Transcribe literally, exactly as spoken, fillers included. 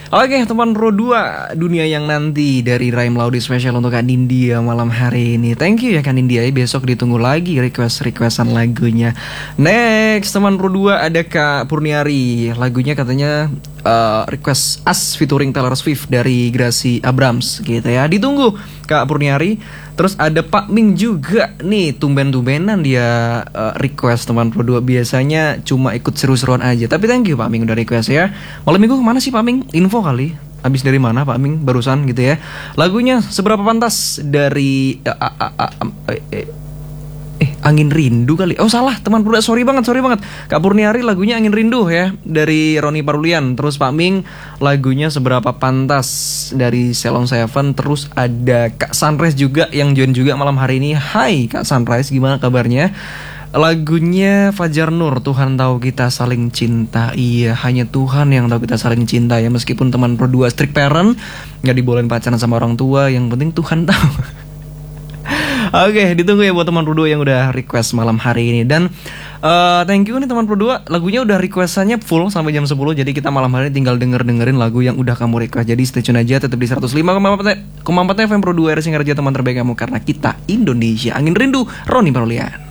Oke teman Pro dua, Dunia Yang Nanti dari Raim Laudi spesial untuk Kak Nindya malam hari ini. Thank you ya Kak Nindya, besok ditunggu lagi request-requestan lagunya. Next teman Pro dua ada Kak Purniari, lagunya katanya uh, request As featuring Taylor Swift dari Gracie Abrams gitu ya. Ditunggu Kak Purniari. Terus ada Pak Ming juga nih, tumben-tumbenan dia uh, request teman Pro dua. Biasanya cuma ikut seru-seruan aja. Tapi thank you Pak Ming udah request ya. Malam minggu kemana sih Pak Ming? Info kali. Abis dari mana Pak Ming barusan gitu ya. Lagunya seberapa pantas dari uh, uh, uh, uh, uh, uh, Eh Angin Rindu kali. Oh salah teman Pro dua, sorry banget sorry banget. Kak Purniari lagunya Angin Rindu ya, dari Roni Parulian. Terus Pak Ming lagunya Seberapa Pantas dari Ceylon Seven. Terus ada Kak Sunrise juga yang join juga malam hari ini. Hai Kak Sunrise, gimana kabarnya? Lagunya Fajar Nur, Tuhan Tahu Kita Saling Cinta. Iya, hanya Tuhan yang tahu kita saling cinta ya. Meskipun teman Pro dua strict parent, gak dibolehin pacaran sama orang tua, yang penting Tuhan tahu. Oke, okay, ditunggu ya buat teman Pro dua yang udah request malam hari ini. Dan uh, thank you nih teman Pro dua, lagunya udah requestannya full sampai jam sepuluh. Jadi kita malam hari ini tinggal denger-dengerin lagu yang udah kamu request. Jadi stay tune aja, tetap di seratus lima koma empat F M Pro dua, R S Singarja, teman terbaik kamu, karena kita Indonesia. Angin Rindu, Roni Parulian.